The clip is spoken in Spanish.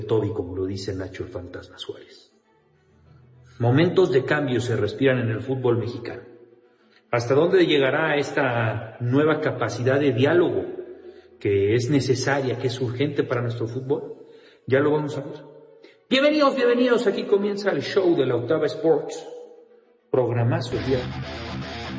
Toby, como lo dice Nacho el Fantasma Suárez. Momentos de cambio se respiran en el fútbol mexicano. ¿Hasta dónde llegará esta nueva capacidad de diálogo que es necesaria, que es urgente para nuestro fútbol? Ya lo vamos a ver. Bienvenidos, aquí comienza el show de la Octava Sports. Programazo el día.